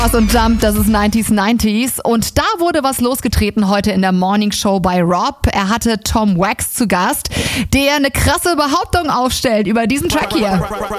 Und Jump, das ist 90s. Und da wurde was losgetreten heute in der Morning Show bei Rob. Er hatte Tom Wax zu Gast, der eine krasse Behauptung aufstellt über diesen Track hier.